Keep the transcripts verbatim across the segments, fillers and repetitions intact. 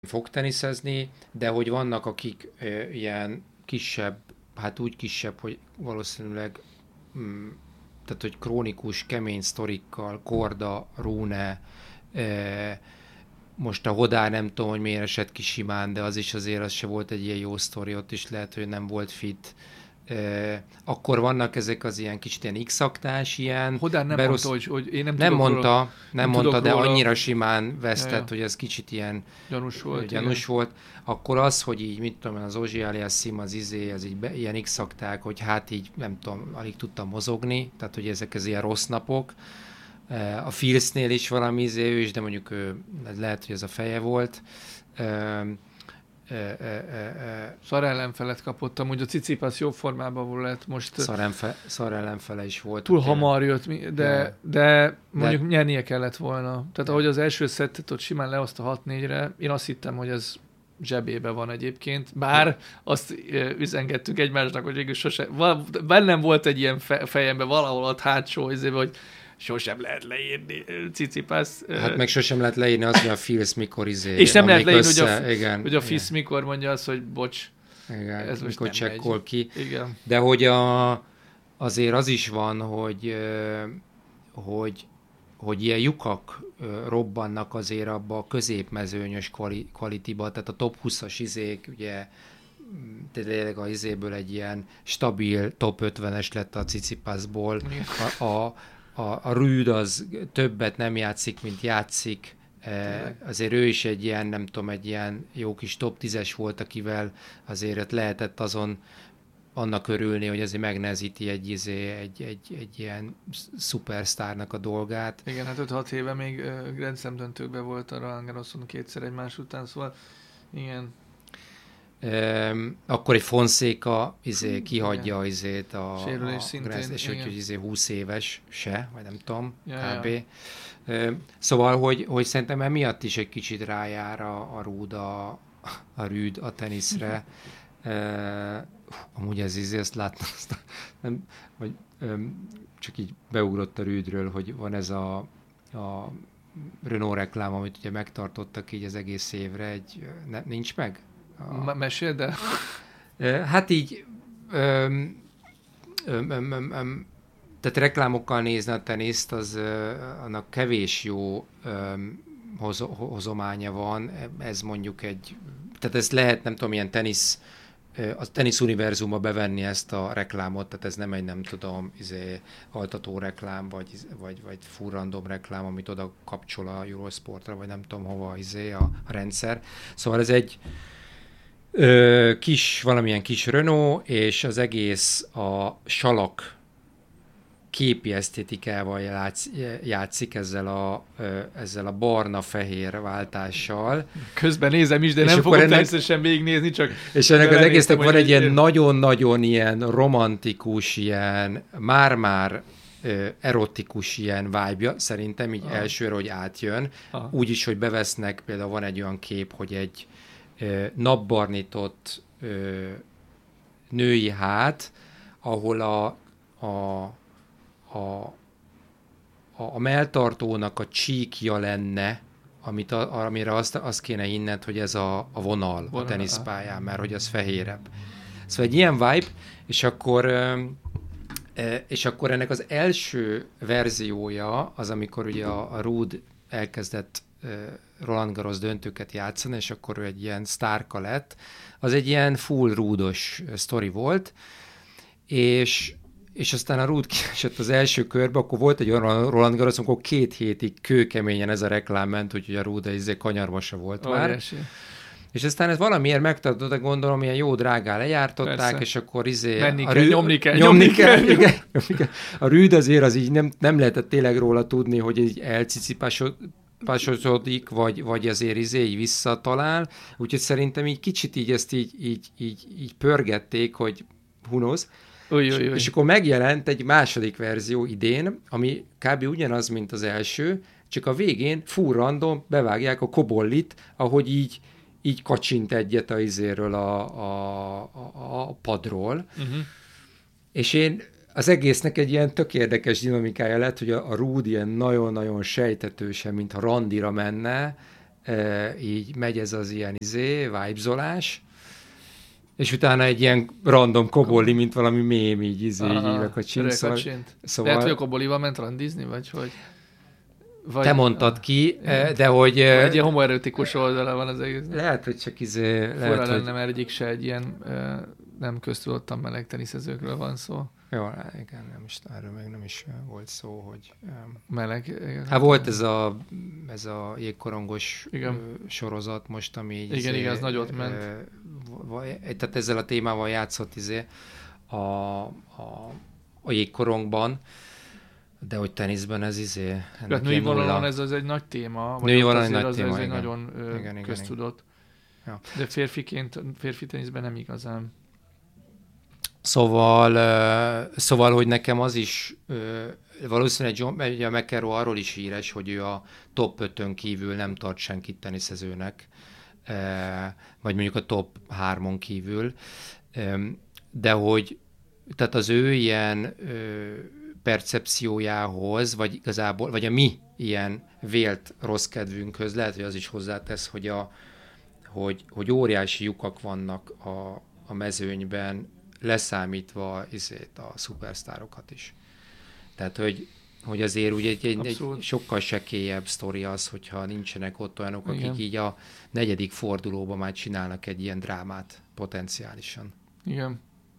fog teniszezni, de hogy vannak, akik ö, ilyen kisebb, hát úgy kisebb, hogy valószínűleg mm, tehát, hogy krónikus, kemény sztorikkal, Korda, Rune, ö, most a Hodár nem tudom, hogy miért esett ki simán, de az is azért az se volt egy ilyen jó sztori, ott is lehet, hogy nem volt fit. Uh, akkor vannak ezek az ilyen kicsit ilyen x-aktás, ilyen... Hodár nem berosz... mondta, hogy, hogy én nem, nem tudok mondta, róla, nem, nem mondta, de róla. annyira simán vesztett, ja, ja. hogy ez kicsit ilyen gyanús volt. Gyanús volt. Akkor az, hogy így, mit tudom, az Ozsi Aliasszim, az izé, ez így be, ilyen x-akták, hogy hát így, nem tudom, alig tudtam mozogni, tehát, hogy ezek az ilyen rossz napok. Uh, a Filsznél is valami izé, ő is, de mondjuk ő, lehet, hogy ez a feje volt. Uh, E, e, e, szar ellenfelet kapott, amúgy a Cicipász jobb formában volt most. Szar, enfe, szar ellenfele is volt. Túl hamar jött, de, ja. de mondjuk de... nyernie kellett volna. Tehát ahogy az első szettet ott simán lehozta hat négyre, én azt hittem, hogy ez zsebébe van egyébként. Bár azt üzengettük egymásnak, hogy végül sose... Bennem volt egy ilyen fejemben valahol ott hátsó izébe, hogy sosem lehet leírni Cicipász. Hát meg sosem lehet leírni azt, hogy a Filsz mikor izé. És nem lehet leírni, össze, hogy a, igen, hogy a Filsz mikor mondja azt, hogy bocs, igen, ez most mikor csekkol ki. Igen. De hogy a, azért az is van, hogy, hogy, hogy ilyen lyukak robbannak azért abba a középmezőnyös kvali, kvalityba, tehát a top húszas izék, ugye tényleg a izéből egy ilyen stabil top ötvenes lett a Cicipászból. A, a A, a Rüd az többet nem játszik, mint játszik. E, azért ő is egy ilyen, nem tudom, egy ilyen jó kis top tízes volt, akivel azért lehetett azon annak örülni, hogy azért megnehezíti egy, izé, egy, egy, egy ilyen szupersztárnak a dolgát. Igen, hát öt-hat éve még uh, Grand Slam döntőkben volt a Roland Garroson kétszer egymás után, szóval igen. Um, akkor egy Fonseca izé, kihagyja igen. izét a, sérülés a szintén, Grand, és úgyhogy izé húsz éves se, vagy nem tudom, ja, kb. Ja. Um, szóval, hogy, hogy szerintem emiatt is egy kicsit rájár a, a Rúd a, a Rüd a teniszre. uh, amúgy ez izé, ezt láttam, azt, nem, vagy, um, csak így beugrott a Rüdről, hogy van ez a, a Renault reklám, amit ugye megtartottak így az egész évre, egy, ne, nincs meg? A... Meséld el? Hát így öm, öm, öm, öm, öm, tehát reklámokkal nézni a teniszt, az ö, annak kevés jó öm, hoz, hozománya van. Ez mondjuk egy, tehát ez lehet, nem tudom, ilyen tenisz, a tenisz univerzumba bevenni ezt a reklámot, tehát ez nem egy, nem tudom, izé, altató reklám, vagy, vagy, vagy full random reklám, amit oda kapcsol a Eurosportra, vagy nem tudom hova izé, a, a rendszer. Szóval ez egy Ö, kis, valamilyen kis Renault, és az egész a salak képi esztétikával játsz, játszik ezzel a, ezzel a barna-fehér váltással. Közben nézem is, de és nem fogom természetesen végignézni, csak... És ennek az egésznek van egy ilyen nagyon-nagyon ilyen romantikus, ilyen már-már erotikus ilyen vibe-ja, szerintem így ah. elsőre, hogy átjön. Ah. Úgy is, hogy bevesznek, például van egy olyan kép, hogy egy napbarnított ö, női hát, ahol a, a, a, a melltartónak a csíkja lenne, amit a, amire azt, azt kéne innent, hogy ez a, a vonal, vonal a teniszpályán, mert hogy az fehérebb. Szóval egy ilyen vibe, és akkor, ö, és akkor ennek az első verziója az, amikor ugye a, a Ruud elkezdett Roland Garros döntőket játszani, és akkor ő egy ilyen sztárka lett. Az egy ilyen full Ruudos sztori volt, és, és aztán a Ruud kiesett az első körbe, akkor volt egy olyan Roland Garros, amikor két hétig kőkeményen ez a reklám ment, úgyhogy a Ruud egy kanyarba se volt már. Óriási. És aztán ez valamiért megtartott, gondolom, ilyen jó drágán lejártották, persze. És akkor izé... Menni a kell, rű, nyomni kell, nyomni kell. kell, igen, nyomni kell. A Ruud azért az így nem, nem lehetett tényleg róla tudni, hogy így elcicipasodik, vagy, vagy azért izé így visszatalál. Úgyhogy szerintem így kicsit így ezt így, így, így, így pörgették, hogy who knows. Uj, uj, uj. És, és akkor megjelent egy második verzió idén, ami kb. Ugyanaz, mint az első, csak a végén full random bevágják a kobollit, ahogy így így kacsint egyet a izéről a, a, a, a padról. Uh-huh. És én az egésznek egy ilyen tök érdekes dinamikája lett, hogy a, a Ruud ilyen nagyon-nagyon sejtetősen, mintha randira menne, e, így megy ez az ilyen izé, vibezolás, és utána egy ilyen random koboli, mint valami mém, így izé, így ívek a csint. Szóval, szóval... Lehet, hogy a kobolival ment randizni, vagy hogy... Vagy, te mondtad ki, igen. De hogy... Vagy egy ilyen homoerotikus oldala van az egész. Lehet, hogy csak izé... Lehet, Fura lenne, hogy... mert egyik se egy ilyen nem köztudottan meleg teniszezőkről van szó. Jó, igen, nem is, erről meg nem is volt szó, hogy... Meleg. Igen. Hát volt ez a, ez a jégkorongos igen. sorozat most, ami... Igen, izé, igen, az nagyot ment. Tehát ezzel a témával játszott izé a, a, a jégkorongban, de hogy teniszben ez izé... Tehát női vonalon ez az egy nagy téma. Női vonalon egy nagy az, téma, ez igen. egy nagyon igen, igen, köztudott. Igen. Ja. De férfiként, férfi teniszben nem igazán. Szóval, szóval, hogy nekem az is, valószínűleg John, ugye a McEnroe arról is híres, hogy ő a top ötön kívül nem tart senkit teniszezőnek, vagy mondjuk a top hármon kívül, de hogy tehát az ő ilyen percepciójához, vagy igazából, vagy a mi ilyen vélt rossz kedvünkhöz, lehet, hogy az is hozzátesz, hogy, a, hogy, hogy óriási lyukak vannak a, a mezőnyben, leszámítva izét, a szupersztárokat is. Tehát, hogy, hogy azért ugye egy, egy, egy sokkal sekélyebb sztori az, hogyha nincsenek ott olyanok, akik igen. így a negyedik fordulóban már csinálnak egy ilyen drámát potenciálisan. Igen.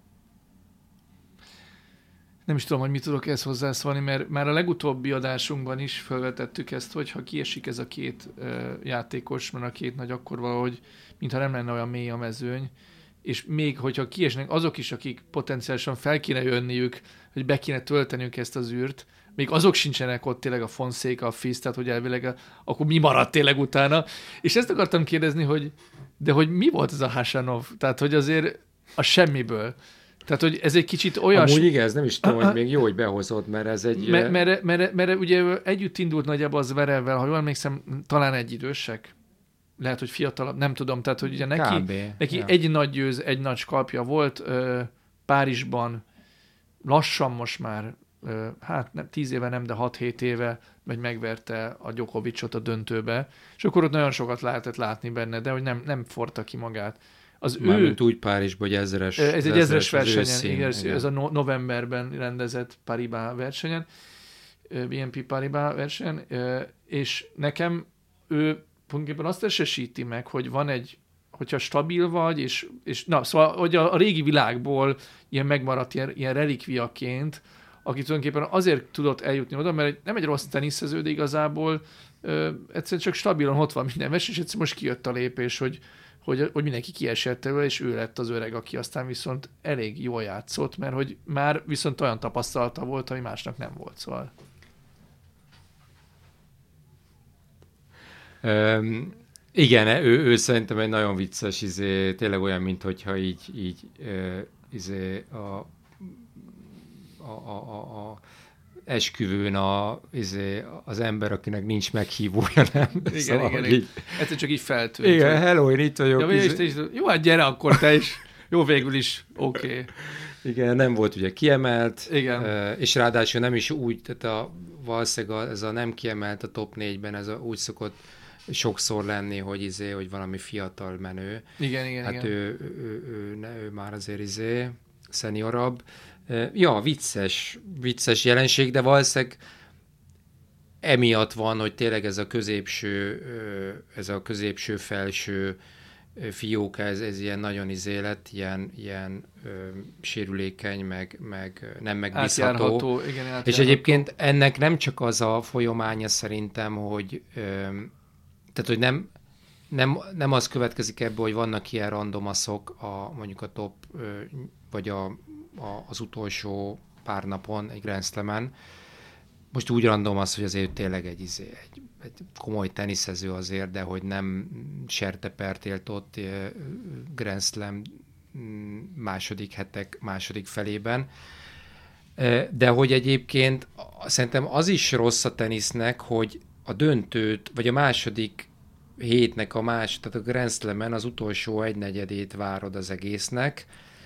Nem is tudom, hogy mit tudok ezt hozzászólni, mert már a legutóbbi adásunkban is felvetettük ezt, hogy ha kiesik ez a két uh, játékos, mert a két nagy, akkor valahogy, mintha nem lenne olyan mély a mezőny, és még hogyha kiesnek azok is, akik potenciálisan fel kéne jönniük, hogy be kéne tölteniük ezt az űrt, még azok sincsenek ott tényleg a Fonseca, a Fizz, tehát hogy elvileg, a, akkor mi maradt tényleg utána? És ezt akartam kérdezni, hogy de hogy mi volt ez a Khachanov? Tehát, hogy azért a semmiből. Tehát, hogy ez egy kicsit olyan... Amúgy igen, ez nem is tudom, hogy még jó, hogy behozod, mert ez egy... Mert, mert, mert, mert ugye együtt indult nagyjából az Zverevvel, ha jól emlékszem, talán egyidősek. Lehet, hogy fiatalabb, nem tudom. Tehát, hogy ugye neki, neki ja. egy nagy győz, egy nagy skalpja volt ö, Párizsban, lassan most már, ö, hát nem, tíz éve nem, de hat-hét éve, vagy megverte a Djokovicot a döntőbe, és akkor ott nagyon sokat lehetett látni benne, de hogy nem, nem forta ki magát. Az Mármint ő, úgy Párizsban, hogy ezres. Ez egy ezres, ezres versenyen, őszín, igen, igen. Ez a no- novemberben rendezett Paribas versenyen, bé en pé Paribas versenyen, és nekem ő tulajdonképpen azt esesíti meg, hogy van egy, hogyha stabil vagy, és, és na, szóval, hogy a, a régi világból ilyen megmaradt ilyen, ilyen relikviaként, aki tulajdonképpen azért tudott eljutni oda, mert nem egy rossz teniszező, de igazából ö, egyszerűen csak stabilan ott van minden vers, és egyszerűen most kijött a lépés, hogy, hogy, hogy mindenki kiesett tőle, és ő lett az öreg, aki aztán viszont elég jól játszott, mert hogy már viszont olyan tapasztalata volt, ami másnak nem volt, szóval. Um, igen, ő, ő szerintem egy nagyon vicces, izé, tényleg olyan, mint hogyha így, így uh, izé, a, a, a, a esküvőn a, izé, az ember, akinek nincs meghívója, nem? Igen, szóval, igen, így... egyszer csak így feltűnt. Igen, hello, én itt vagyok. Ja, izé... is, jó, hát gyere akkor te is. Jó, végül is, oké. Okay. Igen, nem volt ugye kiemelt, igen. és ráadásul nem is úgy, tehát a, valószínűleg ez a nem kiemelt a top négyben, ez a, úgy szokott sokszor lenni, hogy izé, hogy valami fiatal menő. Igen, igen, hát igen. Ő, ő, ő, ő, ő már azért izé, szeniorabb. Ja, vicces, vicces jelenség, de valószínűleg emiatt van, hogy tényleg ez a középső, ez a középső felső fióka, ez, ez ilyen nagyon izé lett, ilyen, ilyen ö, sérülékeny, meg, meg nem megbízható. Átjárható, igen, átjárható. És egyébként ennek nem csak az a folyamánya szerintem, hogy, ö, tehát, hogy nem, nem, nem az következik ebből, hogy vannak ilyen randomaszok a, mondjuk a top, ö, vagy a, a, az utolsó pár napon egy Grand Slamen. Most úgy random az, hogy azért tényleg egy, izé, egy, egy komoly teniszező azért, de hogy nem sertepert élt ott Grand Slam második hetek második felében. De hogy egyébként szerintem az is rossz a tenisznek, hogy a döntőt, vagy a második hétnek a más, tehát a Grand Slamen az utolsó egynegyedét várod az egésznek,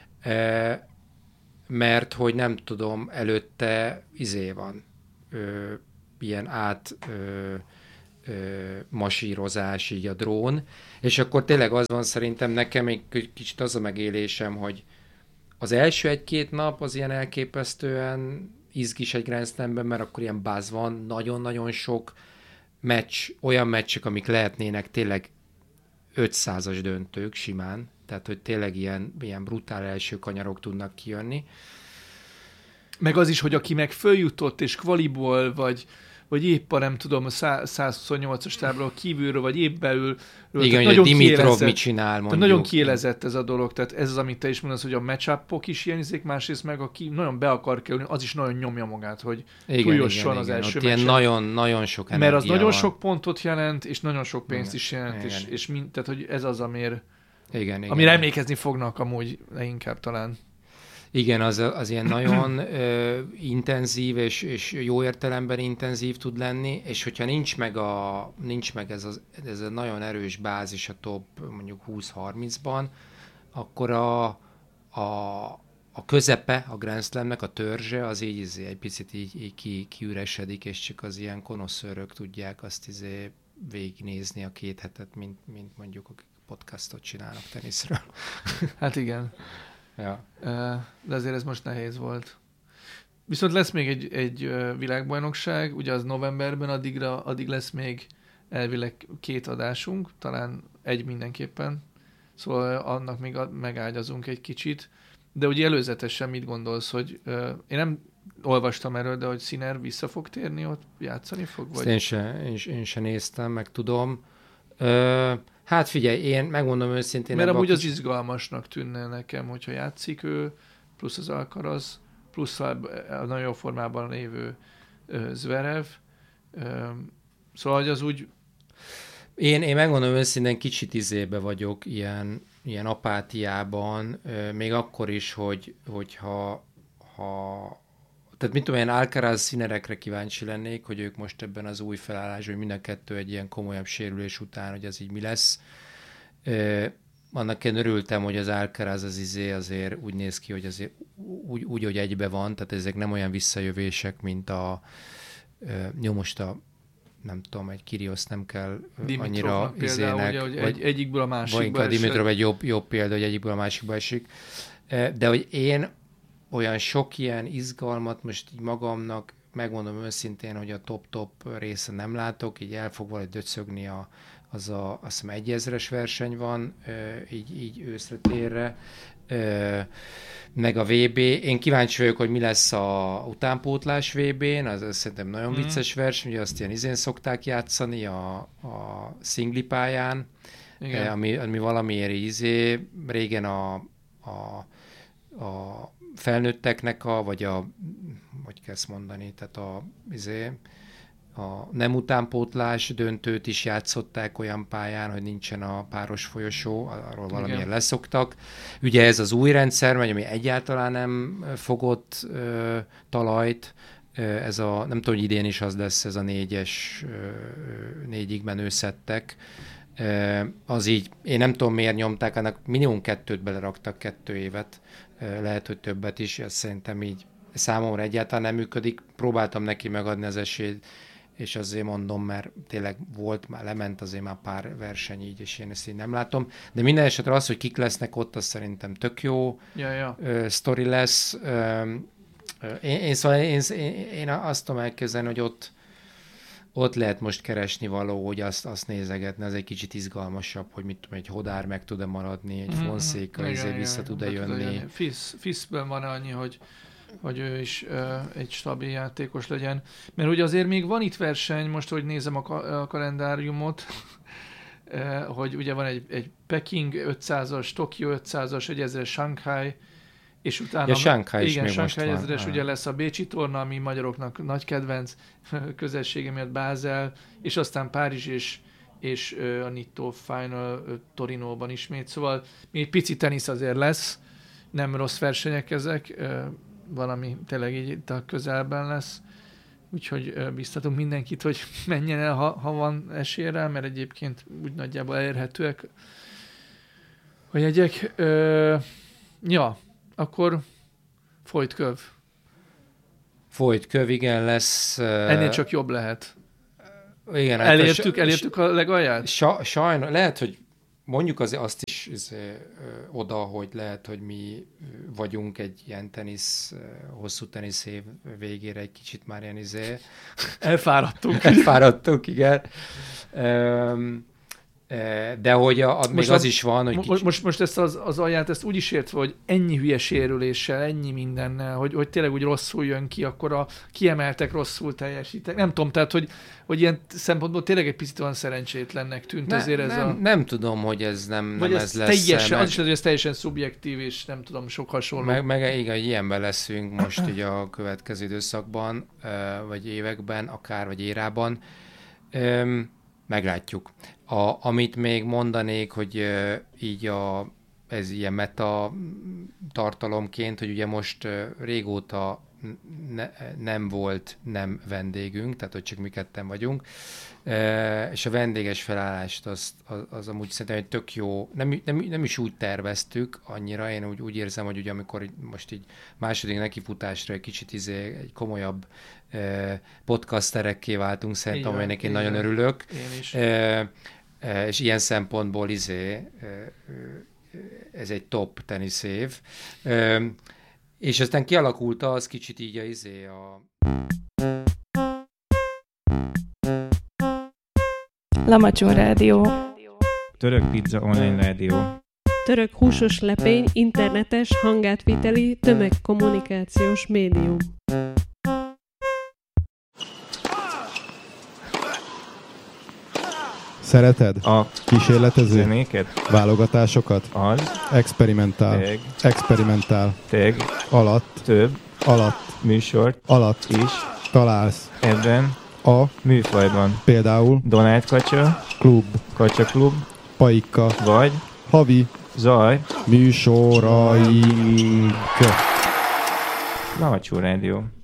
mert hogy nem tudom, előtte izé van, Ö, ilyen át ö, masírozás, így a drón, és akkor tényleg az van szerintem nekem egy kicsit az a megélésem, hogy az első egy-két nap az ilyen elképesztően izgis egy Grand Slamben, mert akkor ilyen buzz van, nagyon-nagyon sok meccs, olyan meccsek, amik lehetnének tényleg ötszázas döntők simán, tehát hogy tényleg ilyen, ilyen brutál első kanyarok tudnak kijönni. Meg az is, hogy aki meg följutott, és kvaliból, vagy, vagy épp a nem tudom, a száz huszonnyolcas tábláról kívülről, vagy épp belül. Igen, hogy Dimitrov mit csinál, mondjuk. Nagyon kiélezett ez a dolog, tehát ez az, amit te is mondasz, hogy a match-upok is ilyen izék, másrészt meg aki nagyon be akar kerülni, az is nagyon nyomja magát, hogy túljusson az igen. első meccsen. Nagyon, nagyon sok energia Mert az nagyon van. sok pontot jelent, és nagyon sok pénzt igen, is jelent, igen. és, és mind, tehát hogy ez az, amire, igen, igen. amire emlékezni fognak amúgy inkább talán. Igen, az, az ilyen nagyon ö, intenzív, és, és jó értelemben intenzív tud lenni, és hogyha nincs meg, a, nincs meg ez, az, ez a nagyon erős bázis a top mondjuk húsz-harmincban, akkor a, a, a közepe a Grand Slamnek, a törzse, az így izé, egy picit így, így ki, kiüresedik, és csak az ilyen konoszőrök tudják azt izé végignézni a két hetet, mint, mint mondjuk a podcastot csinálnak teniszről. Hát igen. Ja. De azért ez most nehéz volt. Viszont lesz még egy, egy világbajnokság, ugye az novemberben, addigra, addig lesz még elvileg két adásunk, talán egy mindenképpen, szóval annak még megágyazunk egy kicsit. De ugye előzetesen mit gondolsz, hogy én nem olvastam erről, de hogy Sinner vissza fog térni, ott játszani fog? Vagy? Én se, én, én se néztem, meg tudom. Ö, hát figyelj, én megmondom őszintén... Mert amúgy az izgalmasnak tűnne nekem, hogyha játszik ő, plusz az Alcaraz, plusz a, a nagyon jó formában lévő uh, Zverev. Uh, szóval, hogy az úgy... Én, én megmondom őszintén, kicsit izébe vagyok, ilyen, ilyen apátiában, uh, még akkor is, hogy, hogyha ha, tehát mit tudom, ilyen Alcaraz Sinnerekre kíváncsi lennék, hogy ők most ebben az új felállásban, hogy mind a kettő egy ilyen komolyabb sérülés után, hogy ez így mi lesz. Uh, annak én örültem, hogy az Alcaraz az izé azért úgy néz ki, hogy azért úgy, úgy hogy egybe van, tehát ezek nem olyan visszajövések, mint a uh, jó, most a nem tudom, egy Kyrgios nem kell annyira izének. Ugye, hogy egy, egyikből a másikba esik. Dimitrov egy jobb, jobb példa, hogy egyikből a másikba esik. De hogy én olyan sok ilyen izgalmat most így magamnak, megmondom őszintén, hogy a top-top része nem látok, így el fog valahogy döcögni a, az a, azt hiszem egy ezres verseny van, így, így őszre térre, meg a vé bé. Én kíváncsi vagyok, hogy mi lesz a utánpótlás vé bén, az, az szerintem nagyon mm. vicces verseny, ugye azt ilyen izén szokták játszani a, a szingli pályán, eh, ami, ami valamiért izé, régen a, a, a felnőtteknek a, vagy a, hogy kell ezt mondani, tehát a izé, a nem utánpótlás döntőt is játszották olyan pályán, hogy nincsen a páros folyosó, arról valamiért leszoktak. Ugye ez az új rendszer, ami egyáltalán nem fogott ö, talajt, ez a, nem tudom, hogy idén is az lesz, ez a négyes, ö, négyig menő szettek. Ö, az így, én nem tudom miért nyomták, annak minimum kettőt beleraktak, kettő évet, ö, lehet, hogy többet is, ez szerintem így számomra egyáltalán nem működik. Próbáltam neki megadni az esélyt, és azért mondom, mert tényleg volt, már lement azért már pár verseny így, és én ezt így nem látom. De minden esetre az, hogy kik lesznek ott, az szerintem tök jó ja, ja. Uh, sztori lesz. Uh, én, én, szóval én, én, én azt tudom elképzelni, hogy ott, ott lehet most keresni való, hogy azt, azt nézegetni, az egy kicsit izgalmasabb, hogy mit tudom, egy Hodár meg tud-e maradni, egy Fonseca mm-hmm. ezért vissza tud-e jönni. Fiszben van annyi, hogy hogy ő is uh, egy stabil játékos legyen. Mert ugye azért még van itt verseny, most, hogy nézem a, ka- a kalendáriumot, uh, hogy ugye van egy, egy Peking ötszázas, Tokió ötszázas, egy ezres Shanghai, és utána... Ja, Shanghai is igen, még Shanghai most ezres, van. ugye lesz a Bécsi torna, ami magyaroknak nagy kedvenc, közelsége miatt Bázel, és aztán Párizs és, és uh, a Nitto Final uh, Torinóban ismét. Szóval még egy pici tenisz azért lesz, nem rossz versenyek ezek, uh, valami tényleg így itt a közelben lesz, úgyhogy biztatunk mindenkit, hogy menjen el, ha, ha van esélyre, mert egyébként úgy nagyjából elérhetőek a jegyek. Ö, ja, akkor folyt köv. Folyt köv, igen, lesz. Ennél csak jobb lehet. Igen, elértük, hát, elértük a legalját? Sa, sajnos, lehet, hogy mondjuk az, azt is az, ö, oda, hogy lehet, hogy mi vagyunk egy ilyen tenisz, hosszú tenisz év végére egy kicsit már ilyen izé... Elfáradtunk. Elfáradtunk, igen. Um, De hogy a, a, még most az a, is van, hogy... Most, most, most ezt az, az alját, ezt úgy is értve, hogy ennyi hülye sérüléssel, ennyi mindennel, hogy, hogy tényleg úgy rosszul jön ki, akkor a kiemeltek rosszul teljesítek. Nem tudom, tehát, hogy, hogy ilyen szempontból tényleg egy picit olyan szerencsétlennek tűnt ne, azért ez nem, a... Nem tudom, hogy ez nem, nem ez, ez lesz. Teljesen, meg... az is lehet, hogy ez teljesen szubjektív, és nem tudom, sok hasonló. Meg, meg igen, ilyenben leszünk most ugye a következő időszakban, vagy években, akár, vagy érában. Meglátjuk. A, amit még mondanék, hogy uh, így a, ez ilyen meta tartalomként, hogy ugye most uh, régóta ne, nem volt nem vendégünk, tehát hogy csak mi ketten vagyunk, uh, és a vendéges felállást az, az, az amúgy szerintem egy tök jó, nem, nem, nem is úgy terveztük annyira, én úgy, úgy érzem, hogy ugye amikor most így második nekifutásra egy kicsit izé, egy komolyabb uh, podcasterekké váltunk, szerintem, amelynek én nagyon örülök. Én is. Uh, és ilyen szempontból izé, ez egy top teniszév. És aztán kialakult az kicsit így a izé a... Lamacson Rádió. Török Pizza Online Rádió. Török húsos lepény, internetes, hangátviteli, tömegkommunikációs médium. Szereted? A kísérletező? zenéket? Válogatásokat? Az. Experimentál. Teg. Experimentál. Teg. Alatt. Több. Alatt. Műsort. Alatt. Is. Találsz. Ebben. A. Műfajban. Például. Donát Kacsa. Klub. Kacsa Klub. Paika. Vagy. Havi. Zaj. Műsoraink. Lamacson Rádió.